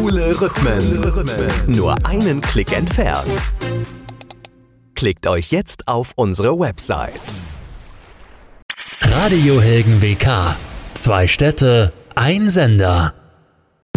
Coole Rhythmen. Nur einen Klick entfernt. Klickt euch jetzt auf unsere Website. Radio Helgen WK. 2 Städte, ein Sender.